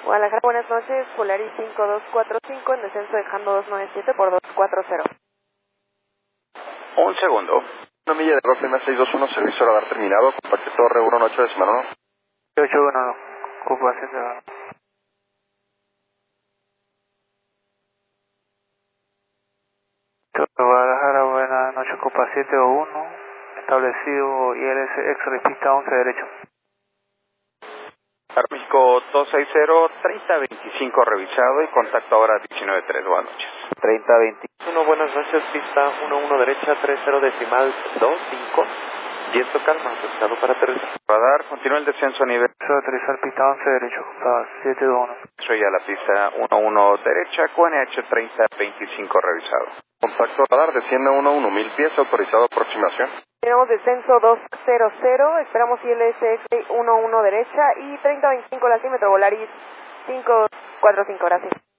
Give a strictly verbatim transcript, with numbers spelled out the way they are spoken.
Guadalajara, buenas noches, Polaris cinco dos cuatro cinco en descenso dejando dos nueve siete por dos cuatro cero. Un segundo. Una milla de Rock M seis dos uno, servicio radar terminado, contacto Torre uno ocho de semana uno. ocho uno, Cuba siete. Guadalajara, buenas noches, Copa siete uno, establecido I L S X, pista once derecho. México dos seis cero, treinta veinticinco revisado y contacto ahora diecinueve tres, buenas noches. treinta veintiuno, buenas noches, pista uno uno derecha, treinta decimal dos cinco, viento calma, ajustado para aterrizar. Radar, continúa el descenso a nivel. Aterrizar pista once derecho, Copa siete dos uno. Soy a la pista uno uno derecha, Q N H treinta veinticinco revisado. Contacto radar, desciende uno uno, mil pies, autorizado aproximación. Tenemos descenso dos cero cero, esperamos I L S X uno uno derecha y treinta veinticinco lacímetro, Volaris cinco cuatro cinco, gracias.